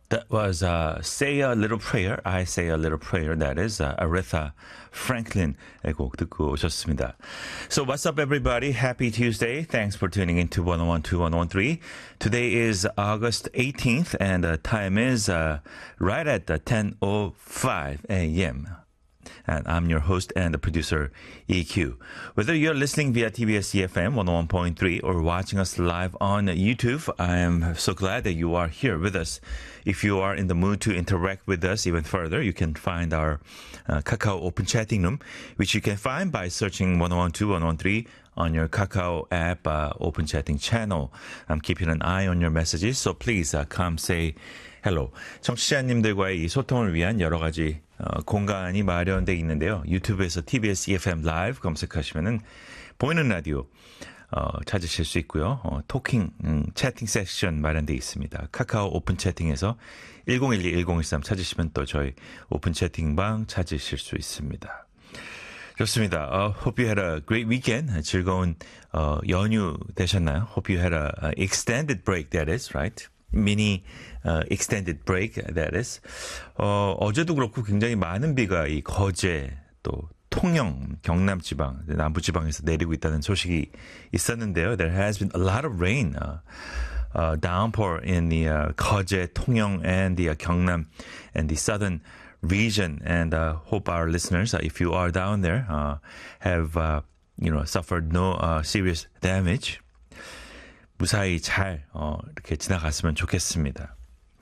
That was Say a Little Prayer, I Say a Little Prayer. That is Aretha Franklin의 곡 듣고 오셨습니다. So what's up everybody? Happy Tuesday. Thanks for tuning in to 1012-1013. Today is August 18th and the time is right at 10:05 a.m. And I'm your host and the producer, EQ. Whether you're listening via TBS EFM 101.3 or watching us live on YouTube, I am so glad that you are here with us. If you are in the mood to interact with us even further, you can find our Kakao Open Chatting Room, which you can find by searching 1012-1013 on your Kakao app Open Chatting channel. I'm keeping an eye on your messages, so please come say hello. 청취자님들과의 이 소통을 위한 여러 가지 공간이 마련되어 있는데요. 유튜브에서 TBS EFM 라이브 검색하시면은 보이는 라디오 찾으실 수 있고요. 토킹, 채팅 세션 마련되어 있습니다. 카카오 오픈 채팅에서 1012-1013 찾으시면 또 저희 오픈 채팅방 찾으실 수 있습니다. 좋습니다. Hope you had a great weekend. 즐거운 연휴 되셨나요? Hope you had a extended break, that is, right? Mini extended break, that is. 어제도 그렇고 굉장히 많은 비가 이 거제 또 통영, 경남 지방, 남부 지방에서 내리고 있다는 소식이 있었는데요. There has been a lot of rain, downpour in the 거제, 통영, and the 경남 and the southern region. And hope our listeners, if you are down there, have suffered no serious damage. 무사히 잘 이렇게 지나갔으면 좋겠습니다.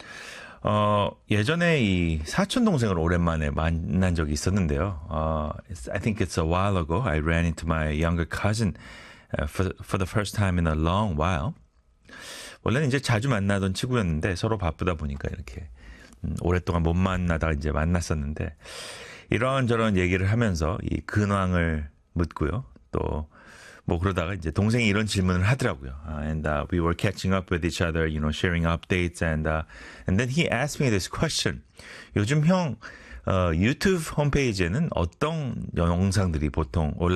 예전에 이 사촌 동생을 오랜만에 만난 적이 있었는데요. I think it's a while ago. I ran into my younger cousin for the first time in a long while. 원래는 이제 자주 만나던 친구였는데 서로 바쁘다 보니까 이렇게 오랫동안 못 만나다가 이제 만났었는데 이런저런 얘기를 하면서 이 근황을 묻고요. 또 뭐 그러다가 이제 동생이 이런 질문을 하더라고요. And we were catching up with each other, sharing updates, and then he asked me this question. 요즘 형 유튜브 홈페이지에는 어떤 영상들이 보통